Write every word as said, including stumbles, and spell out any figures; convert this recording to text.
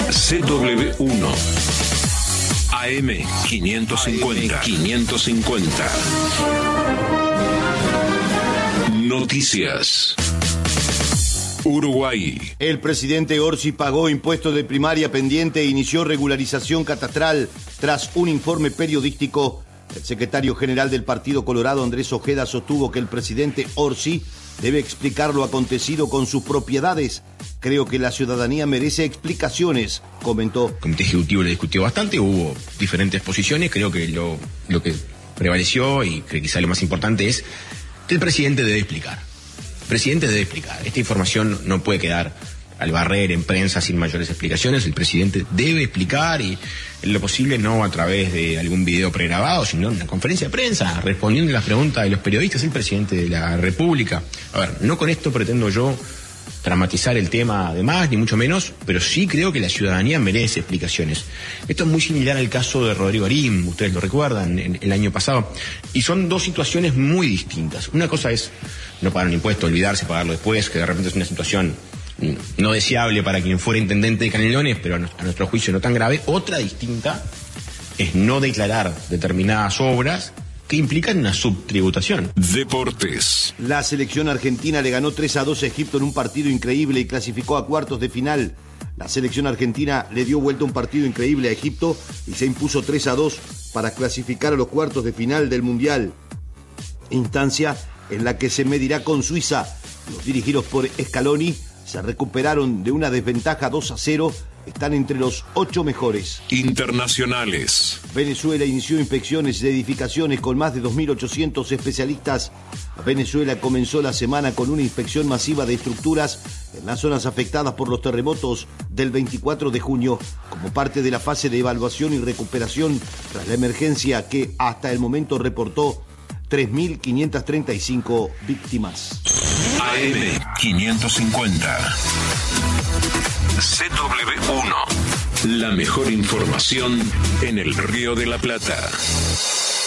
C W uno. A M quinientos cincuenta. quinientos cincuenta. Noticias. Uruguay. El presidente Orsi pagó impuestos de primaria pendiente e inició regularización catastral tras un informe periodístico. El secretario general del Partido Colorado, Andrés Ojeda, sostuvo que el presidente Orsi debe explicar lo acontecido con sus propiedades. Creo que la ciudadanía merece explicaciones, comentó. El Comité Ejecutivo le discutió bastante, hubo diferentes posiciones. Creo que lo, lo que prevaleció, y que quizá lo más importante, es que el presidente debe explicar. El presidente debe explicar. Esta información no puede quedar al barrer en prensa sin mayores explicaciones. El presidente debe explicar, y en lo posible no a través de algún video pregrabado, sino en una conferencia de prensa, respondiendo a las preguntas de los periodistas, el presidente de la República. A ver, no con esto pretendo yo dramatizar el tema de más, ni mucho menos, pero sí creo que la ciudadanía merece explicaciones. Esto es muy similar al caso de Rodrigo Arim, ustedes lo recuerdan, en, el año pasado, y son dos situaciones muy distintas. Una cosa es no pagar un impuesto, olvidarse, pagarlo después, que de repente es una situación no deseable para quien fuera intendente de Canelones, pero a nuestro juicio no tan grave. Otra distinta es no declarar determinadas obras que implican una subtributación. Deportes. La selección argentina le ganó tres a dos a Egipto en un partido increíble y clasificó a cuartos de final. La selección argentina le dio vuelta un partido increíble a Egipto y se impuso tres a dos para clasificar a los cuartos de final del Mundial. Instancia en la que se medirá con Suiza. Los dirigidos por Scaloni se recuperaron de una desventaja dos a cero. Están entre los ocho mejores. Internacionales. Venezuela inició inspecciones de edificaciones con más de dos mil ochocientos especialistas. Venezuela comenzó la semana con una inspección masiva de estructuras en las zonas afectadas por los terremotos del veinticuatro de junio, como parte de la fase de evaluación y recuperación tras la emergencia que hasta el momento reportó tres mil quinientas treinta y cinco víctimas. A M quinientos cincuenta. C W uno. La mejor información en el Río de la Plata.